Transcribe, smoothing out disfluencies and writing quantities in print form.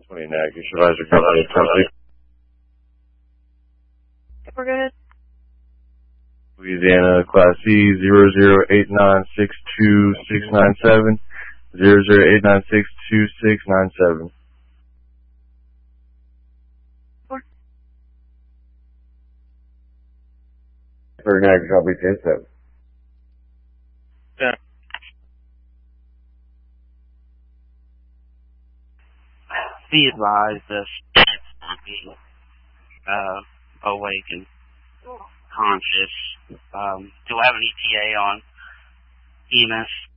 20 NAC, you should advise your company to We're good. Louisiana Class C 0089626697 0089626697. For NAC, copy 10-7. Yeah. Be advised this being awake and conscious. Do I have an ETA on EMS